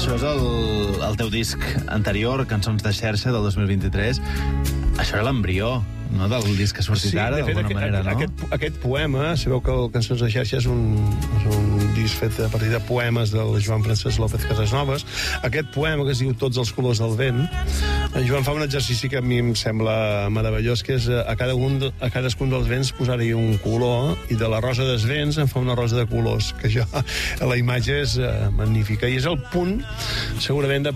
Això és el teu disc anterior, Cançons de xarxa, del 2023. Això era l'embrió, no?, del disc que ha sortit ara, d'alguna manera, no? Aquest poema, sabeu que el Cançons de xarxa és un disc fet a partir de poemes del Joan Francesc López Casasnovas. Aquest poema, que es diu Tots els colors del vent, en Joan fa un exercici que a mi em sembla meravellós, que és a cadascun dels vents posar-hi un color, i de la rosa dels vents en fa una rosa de colors, que la imatge és magnífica, i és el punt, segurament, de